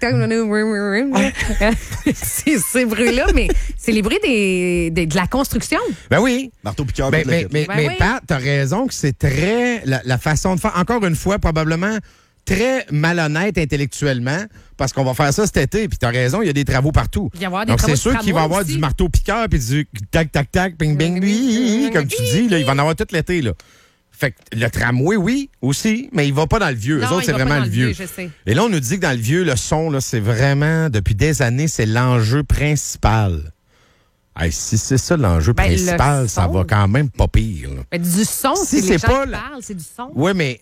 C'est ces bruits-là, mais c'est les bruits de la construction. Ben oui. Marteau piqueur. Mais oui. Pat, t'as raison que c'est très... La façon de faire, encore une fois, probablement très malhonnête intellectuellement, parce qu'on va faire ça cet été, puis t'as raison, il y a des travaux partout. Il va y avoir des Donc, travaux c'est sûr de qu'il va y avoir aussi. du marteau-piqueur, puis du tac, ping, bing, comme tu dis, là, il va en avoir tout l'été, là. Fait que le tramway, oui, aussi, mais il va pas dans le vieux. Non, Eux autres, il c'est va pas vraiment dans le vieux. je sais. Et là, on nous dit que dans le vieux, le son, là, c'est vraiment, depuis des années, c'est l'enjeu principal. Hey, si c'est ça l'enjeu principal, ça va quand même pas pire. Là. Mais du son, Si c'est les c'est gens pas qui la- parlent, c'est du son. Oui, mais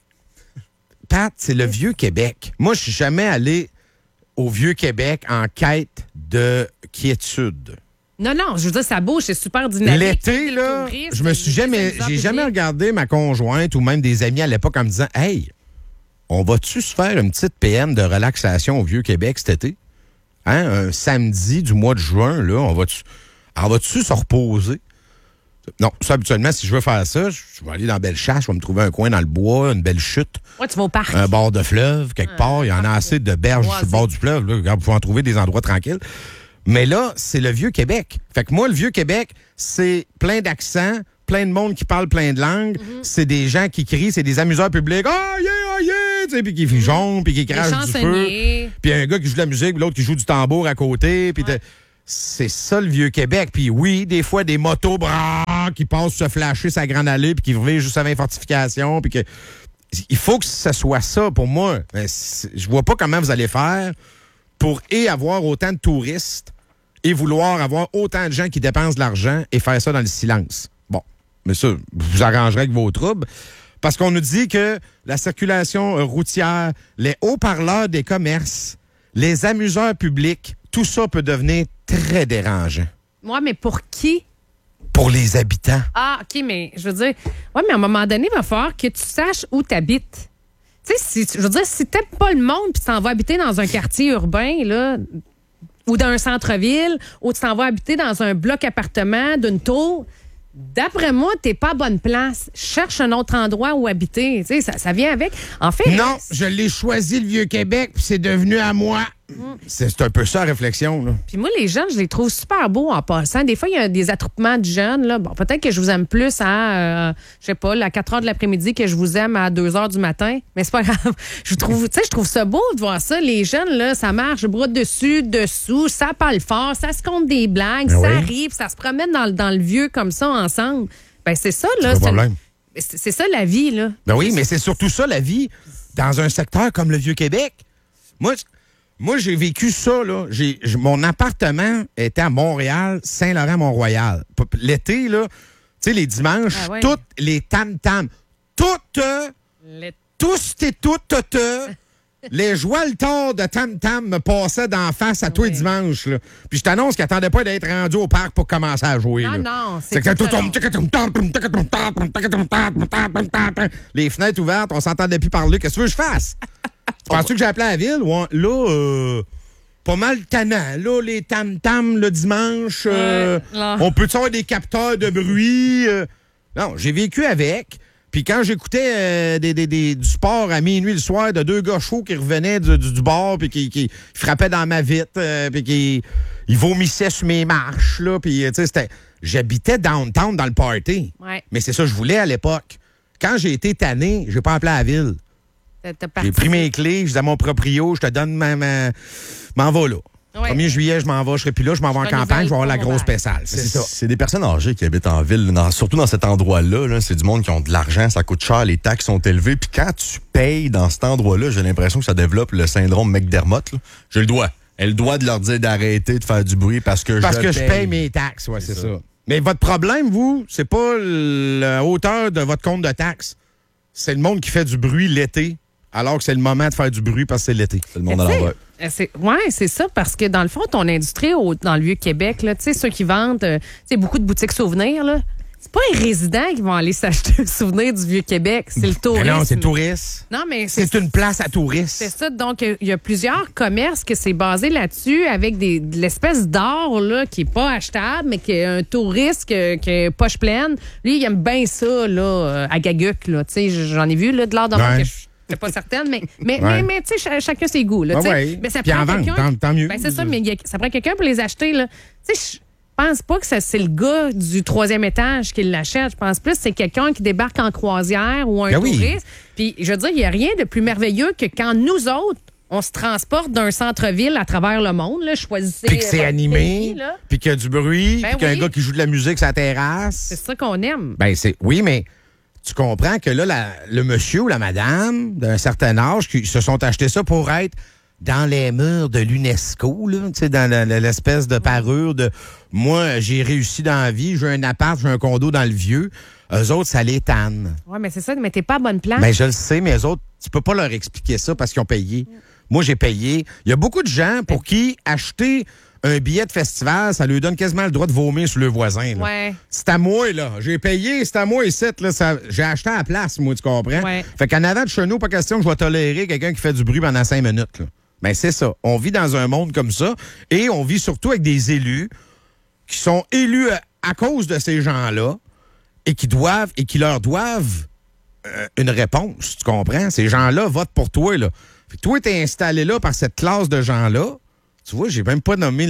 Pat, c'est le Vieux-Québec. Moi, je suis jamais allé au Vieux-Québec en quête de quiétude. Non, je veux dire, ça bouge, c'est super dynamique. L'été, là, touristes, je me suis jamais, des j'ai jamais publics. regardé ma conjointe ou même des amis à l'époque en me disant, hey, on va-tu se faire une petite PM de relaxation au Vieux-Québec cet été? Hein? Un samedi du mois de juin, là, on va-tu se reposer? Non, ça, habituellement, si je veux faire ça, je vais aller dans Bellechasse, je vais me trouver un coin dans le bois, une belle chute, Ouais, tu vas au parc. un bord de fleuve, quelque part. Il y en a assez de berges sur le bord du fleuve. Là, regarde, vous pouvez en trouver des endroits tranquilles. Mais là, c'est le Vieux-Québec. Fait que moi, le Vieux-Québec, c'est plein d'accents, plein de monde qui parle plein de langues. C'est des gens qui crient, c'est des amuseurs publics. Ah, yeah, tu sais, puis qui figeonnent, puis qui crachent du feu. chansonniers. Puis un gars qui joue de la musique, puis l'autre qui joue du tambour à côté. Puis c'est ça, le Vieux-Québec. Puis oui, des fois, des motos qui passent se flasher sa grande allée, puis qui vivent juste avant les fortifications, puis que... Il faut que ce soit ça pour moi. Je vois pas comment vous allez faire pour avoir autant de touristes et vouloir avoir autant de gens qui dépensent de l'argent et faire ça dans le silence. Bon, mais ça, vous arrangerez avec vos troubles. Parce qu'on nous dit que la circulation routière, les haut-parleurs des commerces, les amuseurs publics, tout ça peut devenir très dérangeant Ouais, mais pour qui? pour les habitants. Ah, OK, mais je veux dire, ouais, mais à un moment donné, il va falloir que tu saches où tu habites. Tu sais, je veux dire, si t'aimes pas le monde puis tu t'en vas habiter dans un quartier urbain, là, ou dans un centre-ville, ou tu t'en vas habiter dans un bloc appartement d'une tour, D'après moi, t'es pas à bonne place. Cherche un autre endroit où habiter. Tu sais, ça vient avec. En fait. Non, je l'ai choisi, le Vieux-Québec, puis c'est devenu à moi. C'est un peu ça, la réflexion, là. Puis moi, les jeunes, je les trouve super beaux en passant. Des fois, il y a des attroupements de jeunes. Là. Bon, peut-être que je vous aime plus à, je sais pas, à 4 heures de l'après-midi que je vous aime à 2 heures du matin. Mais c'est pas grave. Je trouve ça beau de voir ça. Les jeunes, là, ça marche bras dessus, dessous, ça parle fort, ça se compte des blagues, ça arrive, ça se promène dans le vieux comme ça ensemble. Ben c'est ça, là. C'est pas problème. C'est ça, la vie, là. Ben oui, mais c'est surtout ça, la vie, dans un secteur comme le Vieux-Québec. Moi, j'ai vécu ça, là. Mon appartement était à Montréal, Saint-Laurent-Mont-Royal. L'été, là, tu sais, les dimanches, toutes les tam-tams, toutes les joie-le-tort de tam-tam me passaient d'en face à tous les dimanches, là. Puis je t'annonce qu'ils n'attendaient pas d'être rendus au parc pour commencer à jouer, là. Non, c'est que les fenêtres ouvertes, on s'entendait plus parler. Qu'est-ce que tu veux que je fasse? Tu penses que j'ai appelé à la ville? Ouais, là, pas mal tannant. Là, les tam-tams le dimanche, on peut avoir des capteurs de bruit? Non, j'ai vécu avec. Puis quand j'écoutais du sport à minuit le soir de 2 gars chauds qui revenaient du bar puis qui frappaient dans ma vitre puis qui vomissaient sur mes marches, là, puis tu sais, j'habitais downtown dans le party. Ouais. Mais c'est ça que je voulais à l'époque. Quand j'ai été tanné, j'ai pas appelé à la ville. J'ai pris mes clés, je disais à mon proprio, je te donne m'en va là. Ouais. 1er juillet, je m'en vais, je serai plus là, je m'en vais en campagne, je vais avoir la grosse pétale. C'est ça. C'est des personnes âgées qui habitent en ville, surtout dans cet endroit-là. Là, c'est du monde qui ont de l'argent, ça coûte cher, les taxes sont élevées. Puis quand tu payes dans cet endroit-là, j'ai l'impression que ça développe le syndrome McDermott. Là. Je le dois. Elle doit de leur dire d'arrêter de faire du bruit parce que je paye mes taxes, ouais, c'est ça. Mais votre problème, vous, c'est pas la hauteur de votre compte de taxes. C'est le monde qui fait du bruit l'été, alors que c'est le moment de faire du bruit parce que c'est l'été. C'est le monde à l'envers. Oui, c'est ça, parce que dans le fond, ton industrie dans le Vieux-Québec, tu sais, ceux qui vendent beaucoup de boutiques souvenirs, là, c'est pas les résidents qui vont aller s'acheter un souvenir du Vieux-Québec, c'est le tourisme. Mais non, c'est touriste. Non, mais c'est une place à touristes. C'est ça, donc il y a plusieurs commerces que c'est basé là-dessus avec de l'espèce d'or là, qui est pas achetable, mais qui est un touriste qui est poche pleine. Lui, il aime bien ça là, à Gaguc, là, tu sais, j'en ai vu là, de l'or de que je suis pas certaine, mais tu sais, chacun ses goûts. Là, mais ça prend quelqu'un. Tant mieux. Ben, c'est ça, mais ça prend quelqu'un pour les acheter. Tu sais, je pense pas que c'est le gars du 3e étage qui l'achète. Je pense plus que c'est quelqu'un qui débarque en croisière ou un touriste. Puis, je veux dire, il n'y a rien de plus merveilleux que quand nous autres, on se transporte d'un centre-ville à travers le monde. Là, choisissez. Puis que c'est animé, puis qu'il y a du bruit, puis qu'il y a un gars qui joue de la musique sur la terrasse. C'est ça qu'on aime. Oui, mais tu comprends que là, le monsieur ou la madame d'un certain âge qui se sont achetés ça pour être dans les murs de l'UNESCO, là, tu sais, dans l'espèce de parure de « Moi, j'ai réussi dans la vie, j'ai un appart, j'ai un condo dans le vieux. » Eux autres, ça les tanne. Oui, mais c'est ça, mais t'es pas à bonne place. Ben, je le sais, mais eux autres, tu peux pas leur expliquer ça parce qu'ils ont payé. Moi, j'ai payé. Il y a beaucoup de gens pour qui acheter un billet de festival, ça lui donne quasiment le droit de vomir sur le voisin. Là. Ouais. C'est à moi, là. J'ai payé, c'est à moi ici. J'ai acheté à la place, moi, tu comprends? Ouais. Fait qu'en avant de chez nous, pas question que je vais tolérer quelqu'un qui fait du bruit pendant 5 minutes. Là. Ben, c'est ça. On vit dans un monde comme ça et on vit surtout avec des élus qui sont élus à cause de ces gens-là et qui leur doivent une réponse. Tu comprends? Ces gens-là votent pour toi, là. Fait que toi, t'es installé là par cette classe de gens-là. Tu vois, j'ai même pas nommé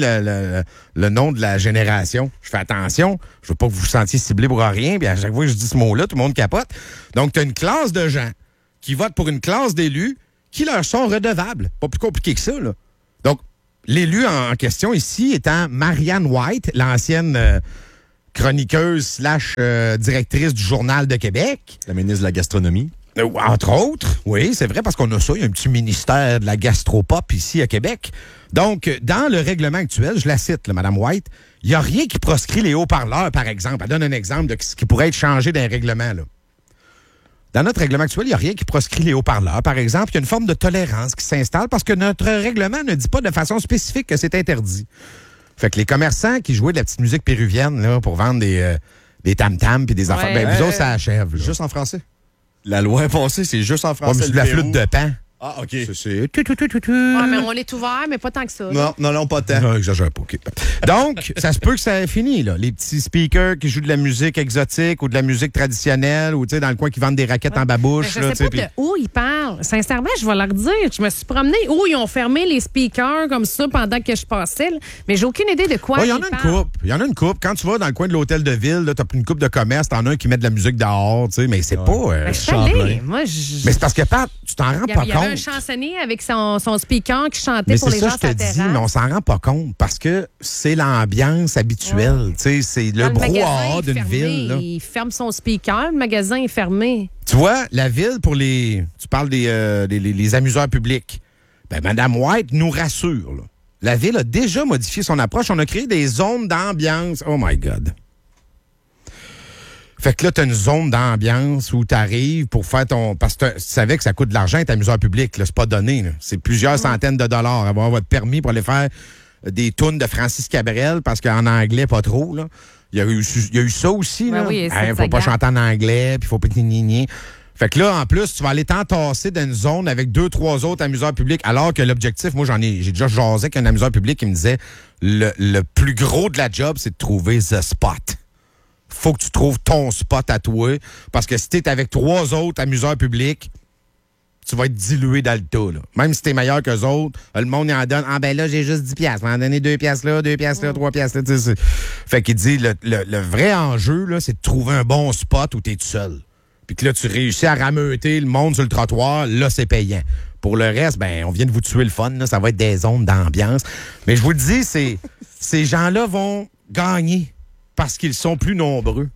le nom de la génération. Je fais attention. Je veux pas que vous vous sentiez ciblé pour rien. Puis à chaque fois que je dis ce mot-là, tout le monde capote. Donc, tu as une classe de gens qui votent pour une classe d'élus qui leur sont redevables. Pas plus compliqué que ça, là. Donc, l'élu en question ici étant Marianne White, l'ancienne chroniqueuse / directrice du Journal de Québec. La ministre de la Gastronomie. Entre autres, oui, c'est vrai, parce qu'on a ça. Il y a un petit ministère de la gastropop ici à Québec. Donc, dans le règlement actuel, je la cite, là, Mme White, il n'y a rien qui proscrit les haut-parleurs, par exemple. Elle donne un exemple de ce qui pourrait être changé d'un règlement, là. Dans notre règlement actuel, il n'y a rien qui proscrit les haut-parleurs. Par exemple, il y a une forme de tolérance qui s'installe parce que notre règlement ne dit pas de façon spécifique que c'est interdit. Fait que les commerçants qui jouaient de la petite musique péruvienne là, pour vendre des tam-tams puis des affaires, vous autres, ça achève. Là. Juste en français. La loi est passée, c'est juste en français. C'est de la flûte de pan. Ah, OK. C'est... Ouais, mais on est ouvert, mais pas tant que ça. Non, pas tant. Non, exagère pas. OK. Donc, ça se peut que ça ait fini, là. Les petits speakers qui jouent de la musique exotique ou de la musique traditionnelle ou, tu sais, dans le coin qui vendent des raquettes en babouche. Mais je sais pas de où ils parlent. Sincèrement, je vais leur dire. Je me suis promenée où ils ont fermé les speakers comme ça pendant que je passais. Là. Mais j'ai aucune idée de quoi Il y ils en a une parlent. coupe. Il y en a une coupe. Quand tu vas dans le coin de l'hôtel de ville, tu as une coupe de commerce, t'en as un qui met de la musique dehors, tu sais, mais c'est pas... Ben, je suis allée. Moi, Mais c'est parce que, Pat, tu t'en rends pas il y avait un compte. chansonnier avec son speaker qui chantait Mais pour c'est les ça, gens je te sur la dis, terrasse. mais on s'en rend pas compte parce que c'est l'ambiance habituelle. Tu sais, c'est le brouhaha d'une ville. Là. Il ferme son speaker, le magasin est fermé. Tu vois, la ville, pour les... Tu parles les amuseurs publics. Ben, Mme White nous rassure. Là. La ville a déjà modifié son approche. On a créé des zones d'ambiance. Oh my God. Fait que là, tu as une zone d'ambiance où tu arrives pour faire ton... Parce que tu savais que ça coûte de l'argent être amuseur public. Là, c'est pas donné. Là. C'est plusieurs centaines de dollars. Avoir votre permis pour aller faire des tunes de Francis Cabrel parce qu'en anglais, pas trop. Là. Il y a eu ça aussi. Ben là. oui, Faut pas chanter en anglais, puis faut pas... Fait que là, en plus, tu vas aller t'entasser dans une zone avec 2-3 autres amuseurs publics, alors que l'objectif, moi, j'ai déjà jasé avec un amuseur public qui me disait le plus gros de la job, c'est de trouver the spot. Faut que tu trouves ton spot à toi, parce que si t'es avec 3 autres amuseurs publics, tu vas être dilué dans le tas. Là. Même si t'es meilleur qu'eux autres, le monde y en donne. Ah ben là, j'ai juste 10 piastres. On va en donner 2 piastres là, 2 piastres là, 3 piastres là. Fait qu'il dit, le vrai enjeu, là, c'est de trouver un bon spot où t'es tout seul. Puis que là, tu réussis à rameuter le monde sur le trottoir, là, c'est payant. Pour le reste, ben, on vient de vous tuer le fun, là, ça va être des zones d'ambiance. Mais je vous le dis, ces gens-là vont gagner parce qu'ils sont plus nombreux.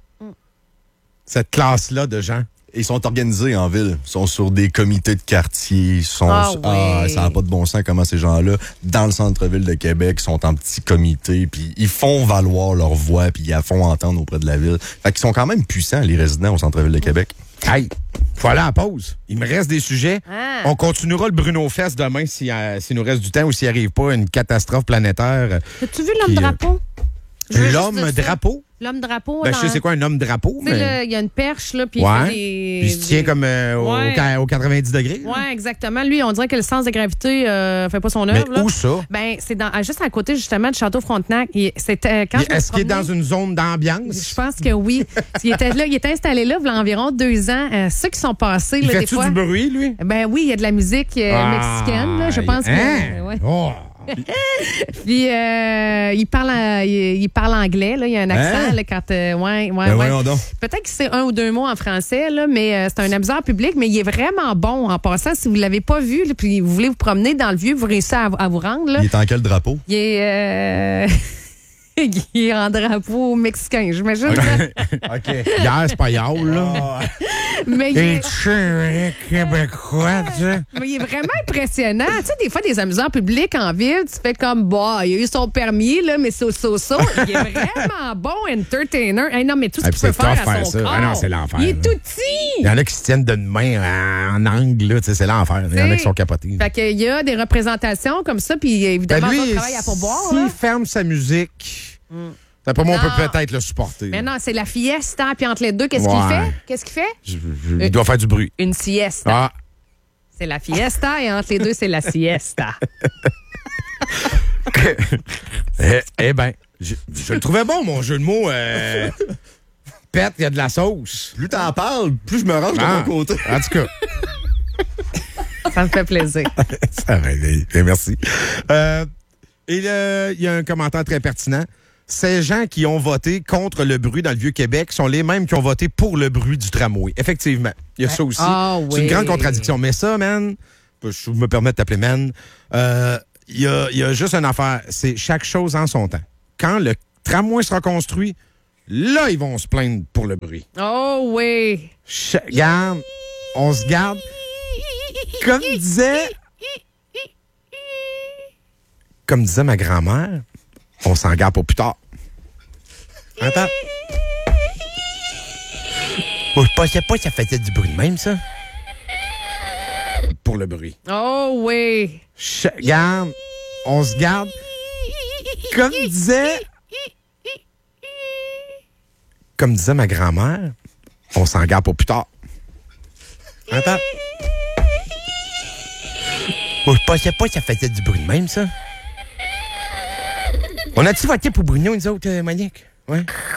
Cette classe-là de gens. Ils sont organisés en ville. Ils sont sur des comités de quartier. Ça n'a pas de bon sens comment ces gens-là, dans le centre-ville de Québec, sont en petits comités, puis ils font valoir leur voix, puis ils la font entendre auprès de la ville. Fait qu'ils sont quand même puissants, les résidents au centre-ville de Québec. Hey, faut aller à la pause. Il me reste des sujets. Ah. On continuera le Bruno Fest demain s'il nous reste du temps ou s'il arrive pas une catastrophe planétaire. As-tu vu l'homme-drapeau? L'homme-drapeau? L'homme-drapeau. Ben, je sais c'est quoi un homme-drapeau, mais... Il y a une perche, là, puis ouais. il fait des... Puis il se tient comme au 90 degrés. Oui, exactement. Lui, on dirait que le sens de gravité fait pas son œuvre. Mais où ça? Ben, c'est juste à côté, justement, du Château Frontenac. Est-ce qu'il est dans une zone d'ambiance? Je pense que oui. Il était installé là, il y a environ 2 ans. Ceux qui sont passés, Il là, des fait-tu fois... du bruit, lui? Ben oui, il y a de la musique mexicaine, là. Je pense que... Ouais. Oh. Puis il parle anglais, là, il y a un accent là, quand Voyons donc. Peut-être que c'est 1 ou 2 mots en français là, mais c'est un amuseur public, mais il est vraiment bon en passant. Si vous l'avez pas vu, là, puis vous voulez vous promener dans le vieux, vous réussissez à vous rendre là. Il est en quel drapeau? Il est il est en drapeau mexicain, j'imagine. OK. Hier, c'est pas hier, là. Mais il est... Québécois, tu sais. Mais il est vraiment impressionnant. Tu sais, des fois, des amuseurs publics en ville, tu fais comme, bah, il a eu son permis, là, mais so. Il est vraiment bon entertainer. Hey, non, mais tout ce qu'il peut faire à son corps. Ah non, c'est l'enfer. Il est là. tout petit. Il y en a qui se tiennent d'une main en angle, là, tu sais, c'est l'enfer. Il y en a qui sont capotés. Fait qu'il y a des représentations comme ça, puis évidemment, Ben lui, on travaille à pourboire. s'il ferme sa musique, d'après moi, on peut peut-être le supporter. Mais non, c'est la fiesta, puis entre les deux, qu'est-ce qu'il fait? Il doit faire du bruit. Une siesta. Ah. C'est la fiesta, et entre les deux, c'est la siesta. Eh ben, je le trouvais bon, mon jeu de mots. Pète, il y a de la sauce. Plus t'en parles, plus je me range de mon côté. En tout cas. Ça me fait plaisir. Ça va, merci. Et il y a un commentaire très pertinent. Ces gens qui ont voté contre le bruit dans le Vieux-Québec sont les mêmes qui ont voté pour le bruit du tramway. Effectivement, il y a ça aussi. C'est une grande contradiction. Mais ça, man, je me permets de t'appeler man, il y a juste une affaire. C'est chaque chose en son temps. Quand le tramway sera construit, là, ils vont se plaindre pour le bruit. Oh oui. Garde, on se garde. Comme disait ma grand-mère, on s'en garde pour plus tard. Attends. Bon, je pensais pas que ça faisait du bruit de même, ça. Pour le bruit. Oh oui. Garde, on se garde. Comme disait ma grand-mère, on s'en garde pour plus tard. Attends. Bon, je pensais pas que ça faisait du bruit de même, ça. On a-tu voté pour Bruno, nous autres, Monique? Ouais.